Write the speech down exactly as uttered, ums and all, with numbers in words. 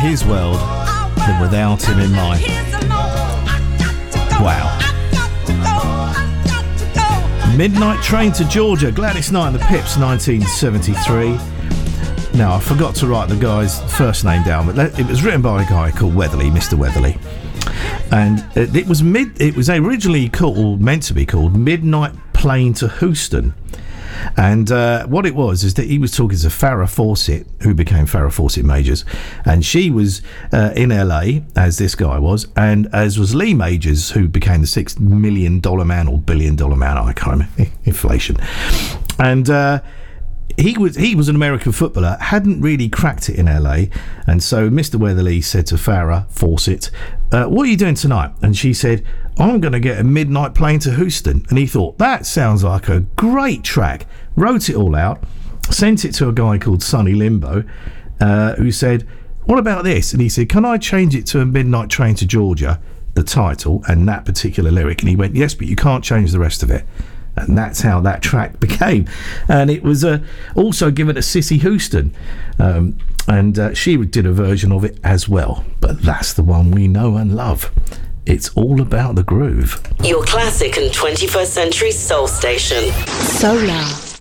his world than without him in mine. Wow. Midnight Train to Georgia, Gladys Knight and the Pips, nineteen seventy-three. Now, I forgot to write the guy's first name down, but it was written by a guy called Weatherly, Mister Weatherly. And it was mid. It was originally called, meant to be called, Midnight Plane to Houston. And uh, what it was is that he was talking to Farrah Fawcett, who became Farrah Fawcett Majors, and she was uh, in L A, as this guy was, and as was Lee Majors, who became the six million dollar man or billion dollar man. I can't remember, inflation. And uh, he was he was an American footballer, hadn't really cracked it in L A, and so Mister Weatherly said to Farrah Fawcett, uh, "What are you doing tonight?" And she said, "I'm going to get a midnight plane to Houston." And he thought, that sounds like a great track. Wrote it all out, sent it to a guy called Sonny Limbo, uh, who said, "What about this?" And he said, "Can I change it to a midnight train to Georgia, the title, and that particular lyric?" And he went, "Yes, but you can't change the rest of it." And that's how that track became. And it was uh, also given to Cissy Houston. Um, and uh, she did a version of it as well. But that's the one we know and love. It's all about the groove. Your classic and twenty-first century soul station. Solar.